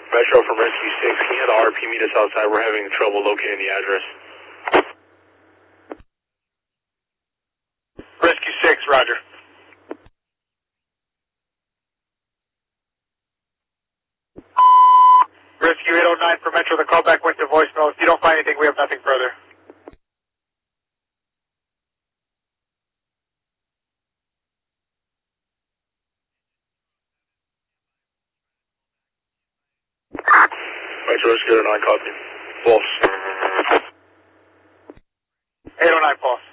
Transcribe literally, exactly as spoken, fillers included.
Metro from Rescue six, can you have the R P meet us outside? We're having trouble locating the address. Rescue six, roger. Rescue eight oh nine for Metro, the callback went to voicemail. If you don't find anything, we have nothing further. Metro Rescue eight oh nine, copy. False. eight oh nine, false.